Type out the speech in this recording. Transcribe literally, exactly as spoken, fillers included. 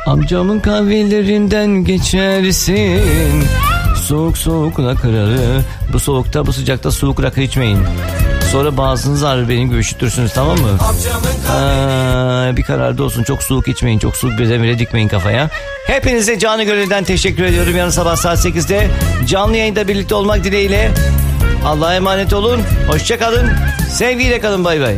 Amcamın kahvelerinden geçersin. Soğuk soğuk rakıları. Bu soğukta bu sıcakta soğuk rakı içmeyin. Sonra boğazınız ağrır, benim gibi üşütürsünüz, tamam mı? Aa, bir kararda olsun, çok soğuk içmeyin, çok soğuk bir demire dikmeyin kafaya. Hepinize canı gönülden teşekkür ediyorum. Yarın sabah saat sekizde canlı yayında birlikte olmak dileğiyle. Allah'a emanet olun. Hoşça kalın. Sevgiyle kalın. Bay bay.